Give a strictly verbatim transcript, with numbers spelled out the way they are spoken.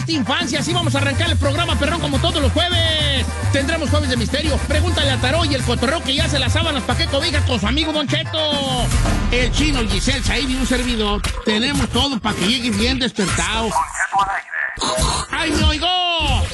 tu infancia. Así vamos a arrancar el programa, perrón, como todos los jueves. Tendremos jueves de misterio. Pregúntale a Tarot y el cotorreo que ya se las sábanas pa' que cobijas con su amigo Don Cheto. El Chino, Giselle, Said y un servidor. Tenemos todo para que llegues bien despertado. ¡Ay, me oigo!